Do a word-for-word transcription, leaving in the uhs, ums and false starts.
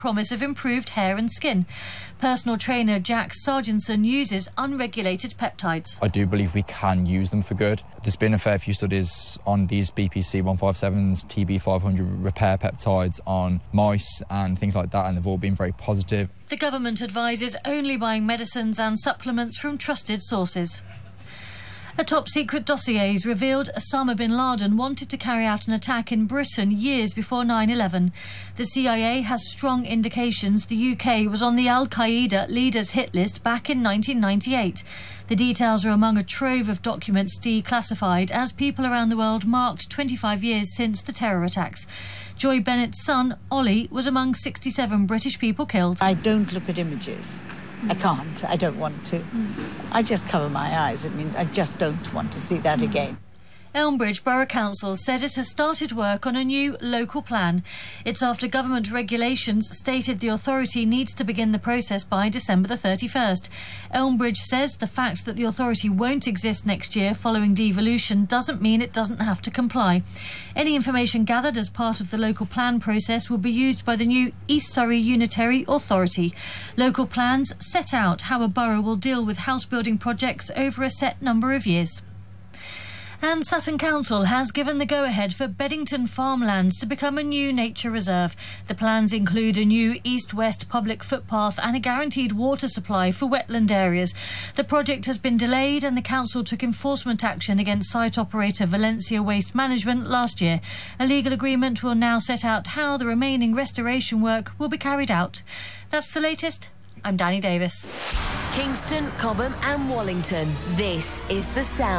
promise of improved hair and skin. Personal trainer Jack Sargentson uses unregulated peptides. I do believe we can use them for good. There's been a fair few studies on these B P C one fifty-sevens, T B five hundred repair peptides on mice and things like that, and they've all been very positive. The government advises only buying medicines and supplements from trusted sources. A top-secret dossier has revealed Osama bin Laden wanted to carry out an attack in Britain years before nine eleven. The C I A has strong indications the U K was on the Al-Qaeda leaders' hit list back in nineteen ninety-eight. The details are among a trove of documents declassified as people around the world marked twenty-five years since the terror attacks. Joy Bennett's son, Ollie, was among sixty-seven British people killed. I don't look at images. I can't. I don't want to. Mm. I just cover my eyes. I mean, I just don't want to see that mm. again. Elmbridge Borough Council says it has started work on a new local plan. It's after government regulations stated the authority needs to begin the process by December the thirty-first. Elmbridge says the fact that the authority won't exist next year following devolution doesn't mean it doesn't have to comply. Any information gathered as part of the local plan process will be used by the new East Surrey Unitary Authority. Local plans set out how a borough will deal with house building projects over a set number of years. And Sutton Council has given the go-ahead for Beddington farmlands to become a new nature reserve. The plans include a new east-west public footpath and a guaranteed water supply for wetland areas. The project has been delayed and the council took enforcement action against site operator Valencia Waste Management last year. A legal agreement will now set out how the remaining restoration work will be carried out. That's the latest. I'm Danny Davis. Kingston, Cobham and Wallington. This is The Sound.